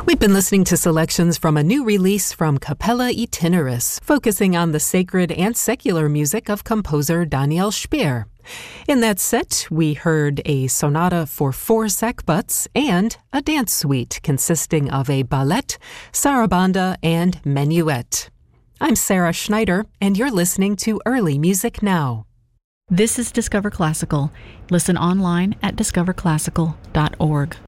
We've been listening to selections from a new release from Capella Itineris, focusing on the sacred and secular music of composer Daniel Speer. In that set, we heard a sonata for 4 sackbuts and a dance suite consisting of a ballet, sarabanda, and minuet. I'm Sarah Schneider, and you're listening to Early Music Now. This is Discover Classical. Listen online at discoverclassical.org.